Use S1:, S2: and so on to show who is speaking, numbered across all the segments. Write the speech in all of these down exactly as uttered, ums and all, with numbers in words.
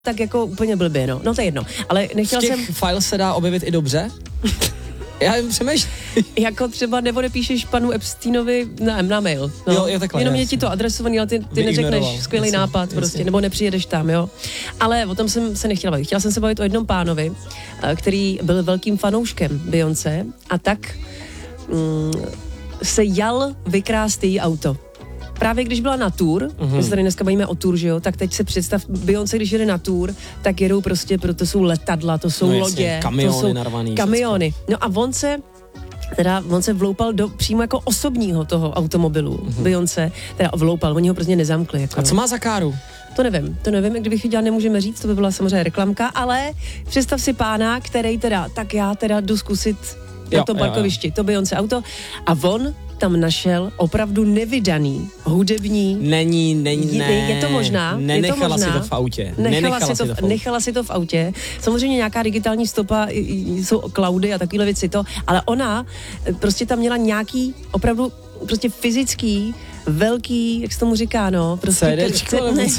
S1: tak jako úplně blbě, no. No to je jedno. Ale nechtěla
S2: Z těch
S1: jsem...
S2: file se dá objevit i dobře? Já jim přemýšlím.
S1: Jako třeba neodepíšeš panu Epsteinovi na, na mail. No.
S2: Jo, jo, takhle,
S1: jenom je
S2: jasně.
S1: ti to adresovaný, ale ty, ty neřekneš skvělý
S2: jasně,
S1: nápad
S2: jasně.
S1: prostě, nebo nepřijedeš tam, jo. Ale o tom jsem se nechtěla bavit. Chtěla jsem se bavit o jednom pánovi, který byl velkým fanouškem Beyoncé a tak mm, se jal vykrást její auto. Právě když byla na tour, mm-hmm. my se tady dneska bavíme o tour, že jo, tak teď se představ, Beyoncé, když jede na tour, tak jedou prostě, proto jsou letadla, to jsou
S2: no
S1: lodě,
S2: jasně, kamiony
S1: to jsou
S2: narvaný,
S1: kamiony. No a on se teda on se vloupal do přímo jako osobního toho automobilu, mm-hmm. Beyoncé, teda vloupal, oni ho prostě nezamkli. Jako.
S2: A co má za káru?
S1: To nevím, to nevím, kdybych viděla, nemůžeme říct, to by byla samozřejmě reklamka, ale představ si pána, který teda, tak já teda jdu zkusit na
S2: jo,
S1: tom
S2: jo,
S1: parkovišti,
S2: jo.
S1: to Beyoncé auto a on tam našel opravdu nevydaný hudební...
S2: Není, není, ne.
S1: Je, je to možná.
S2: Nenechala
S1: je to možná,
S2: si to v autě.
S1: Nechala,
S2: Nenechala
S1: si, to,
S2: si to v autě.
S1: nechala si to v autě. Samozřejmě nějaká digitální stopa, jsou cloudy a takovýhle věci to, ale ona prostě tam měla nějaký opravdu prostě fyzický, velký, jak se tomu říká, no. Prostě
S2: CDčko,
S1: ne,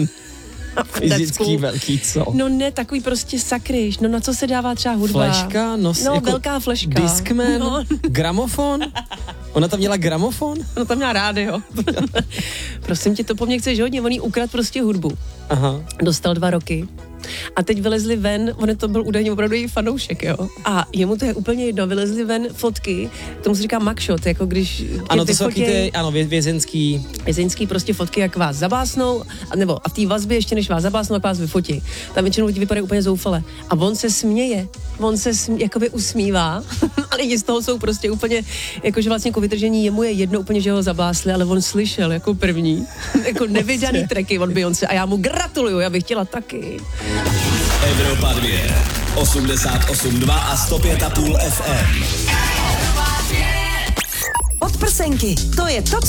S2: fyzický velký, co?
S1: No ne, takový prostě sakryš, no na co se dává třeba hudba?
S2: Fleška, no,
S1: no
S2: jako
S1: velká fleška.
S2: Discman,
S1: no.
S2: Gramofon? Ona tam měla gramofon?
S1: Ona tam měla rádio. Prosím tě, to po mně chceš hodně, on jí ukradl prostě hudbu.
S2: Aha.
S1: Dostal dva roky. A teď vylezli ven, on to byl údajně opravdu její fanoušek, jo. A jemu to je úplně jedno, vylezli ven fotky, tomu se říká mugshot, jako když...
S2: Ano, to jsou ty, ano, vě, vězenský...
S1: Vězeňský prostě fotky, jak vás zabásnou, a nebo a v té vazbě ještě než vás zabásnou, jak vás vyfotí. Tam většinou lidi vypadají úplně zoufale. A on se směje, on se smě, jakoby usmívá a lidi z toho jsou prostě úplně, jakože vlastně jako vytržení, jemu je jedno úplně, že ho zabásli, ale on slyšel jako první, jako nevydaný tracky od Beyoncé a já mu gratuluju, já bych chtěla taky.
S3: Evropa dvě, osmdesát osm dva a sto pět a půl F M.
S4: Podprsenky, to je to,